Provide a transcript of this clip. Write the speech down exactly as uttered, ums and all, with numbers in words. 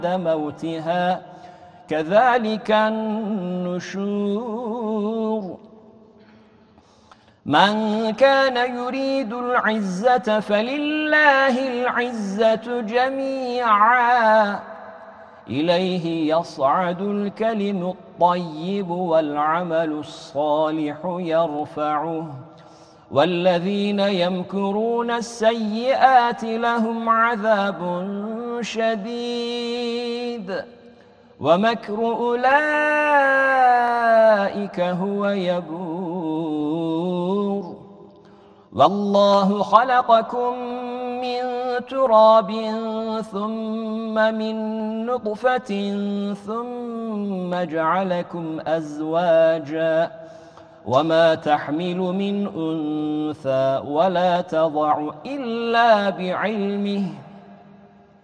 موتها كذلك النشور من كان يريد العزة فلله العزة جميعا إليه يصعد الكلم الطيب والعمل الصالح يرفعه والذين يمكرون السيئات لهم عذاب شديد ومكر أولئك هو يبور والله خلقكم من تراب ثم من نطفة ثم جعلكم أزواجا وما تحمل من أنثى ولا تضع إلا بعلمه